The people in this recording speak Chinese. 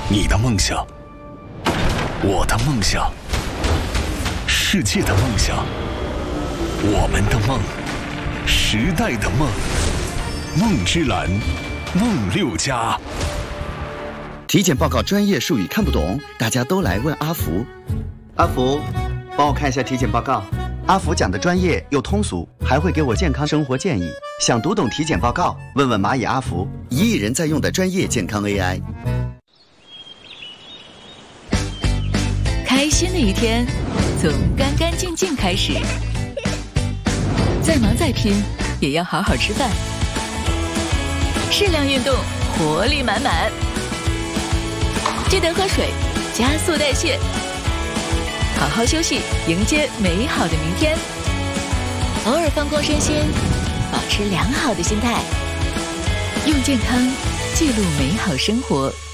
你的梦想，我的梦想，世界的梦想，我们的梦，时代的梦，梦之蓝，梦6+。 体检报告专业术语看不懂，大家都来问阿福。阿福，帮我看一下体检报告。阿福讲的专业又通俗，还会给我健康生活建议。想读懂体检报告，问问蚂蚁阿福，1亿人在用的专业健康 AI。 开心的一天，从干干净净开始。再忙再拼，也要好好吃饭。适量运动，活力满满。记得喝水，加速代谢。好好休息，迎接美好的明天。偶尔放空身心，保持良好的心态。用健康记录美好生活。